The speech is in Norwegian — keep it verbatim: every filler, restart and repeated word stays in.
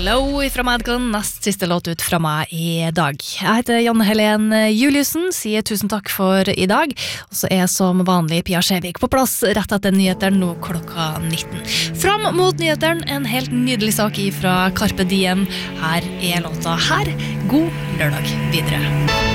Hello fra Madcon, nest siste låt ut fra meg i dag. Jeg heter Janne Helen Juliussen, sier tusen takk for i dag. Og så er som vanlig Pia Skjevik på plass rett etter nyheteren nå klokka nitten. Fram mot nyheteren, en helt nydelig sak fra Carpe Diem. Her er låta her. God lørdag videre.